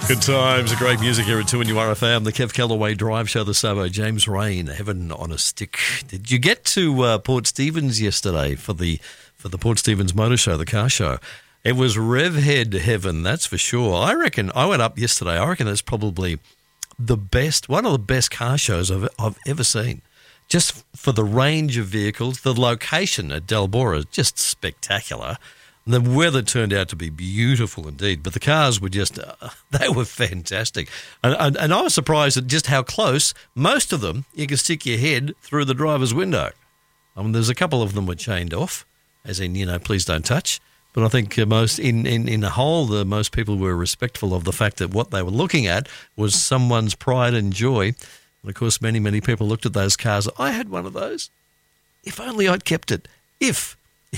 Good times, great music here at 2NURFM, the Kev Callaway Drive Show, the Sabo, James Rain, Heaven on a Stick. Did you get to Port Stephens yesterday for the Port Stephens Motor Show, the car show? It was Revhead heaven, that's for sure. I reckon, I went up yesterday, I reckon it's probably the best, one of the best car shows I've ever seen. Just for the range of vehicles, the location at Dalbora is just spectacular. The weather turned out to be beautiful indeed, but the cars were just, they were fantastic. And I was surprised at just how close, most of them, you can stick your head through the driver's window. I mean, there's a couple of them were chained off, as in, please don't touch. But I think most, in the whole, most people were respectful of the fact that what they were looking at was someone's pride and joy. And of course, many, many people looked at those cars. I had one of those. If only I'd kept it. If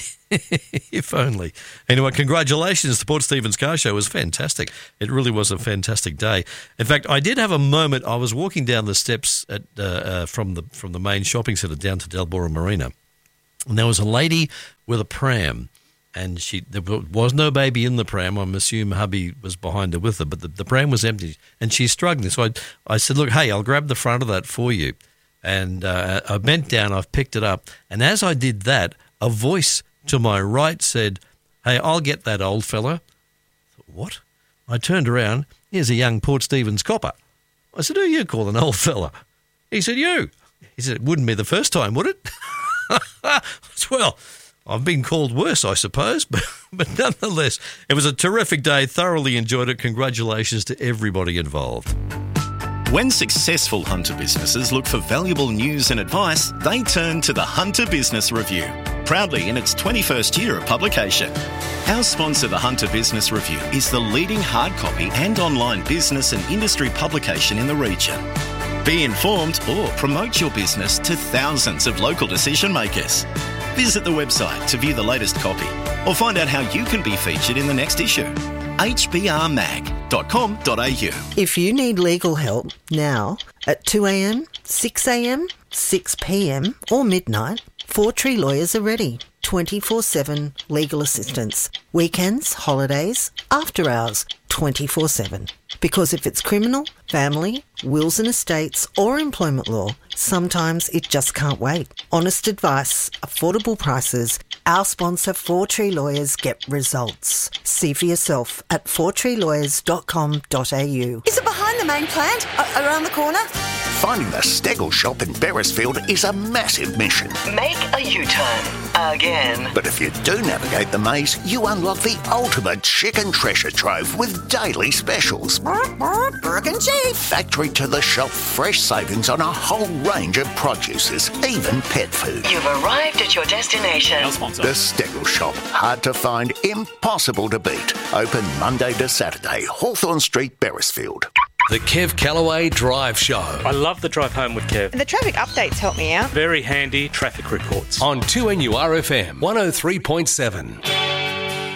only. Anyway, congratulations. The Port Stephens Car Show was fantastic. It really was a fantastic day. In fact, I did have a moment. I was walking down the steps from the main shopping centre down to Dalbora Marina, and there was a lady with a pram, and there was no baby in the pram. I'm assuming hubby was behind her with her, but the pram was empty, and she's struggling. So I said, look, hey, I'll grab the front of that for you. And I bent down, I've picked it up, and as I did that, a voice to my right said, hey, I'll get that old fella. I thought, what? I turned around. Here's a young Port Stephens copper. I said, who you call an old fella? He said, you. He said, it wouldn't be the first time, would it? Well, I've been called worse, I suppose, but nonetheless, it was a terrific day. Thoroughly enjoyed it. Congratulations to everybody involved. When successful Hunter businesses look for valuable news and advice, they turn to the Hunter Business Review, proudly in its 21st year of publication. Our sponsor, the Hunter Business Review, is the leading hard copy and online business and industry publication in the region. Be informed or promote your business to thousands of local decision makers. Visit the website to view the latest copy or find out how you can be featured in the next issue. hbrmag.com.au. If you need legal help now at 2 a.m, 6 a.m, 6 p.m. or midnight, Four Tree Lawyers are ready. 24/7 legal assistance. Weekends, holidays, after hours, 24/7. Because if it's criminal, family, wills and estates or employment law, sometimes it just can't wait. Honest advice, affordable prices. Our sponsor, Four Tree Lawyers, get results. See for yourself at fourtreelawyers.com.au. Is it behind the main plant? Around the corner? Finding the Stegel shop in Beresfield is a massive mission. Make a U-turn. Again. But if you do navigate the maze, you unlock the ultimate chicken treasure trove with daily specials. Burke and Chief. Factory to the shop, fresh savings on a whole range of produces, even pet food. You've arrived at your destination. The Stegel shop, hard to find, impossible to beat. Open Monday to Saturday, Hawthorne Street, Beresfield. The Kev Callaway Drive Show. I love the drive home with Kev. The traffic updates help me out. Very handy traffic reports. On 2NURFM 103.7.